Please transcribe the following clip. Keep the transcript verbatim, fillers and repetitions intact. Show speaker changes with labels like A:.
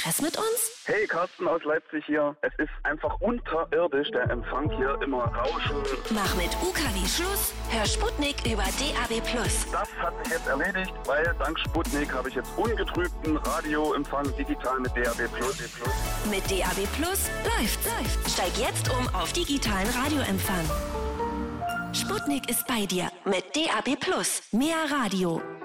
A: Stress mit uns?
B: Hey, Carsten aus Leipzig hier. Es ist einfach unterirdisch, der Empfang hier immer rauschen.
A: Mach mit U K W Schluss, hör Sputnik über D A B plus.
B: Das hat sich jetzt erledigt, weil dank Sputnik habe ich jetzt ungetrübten Radioempfang digital mit D A B plus.
A: Mit D A B plus läuft's. läuft's. Steig jetzt um auf digitalen Radioempfang. Sputnik ist bei dir mit D A B plus. Mehr Radio.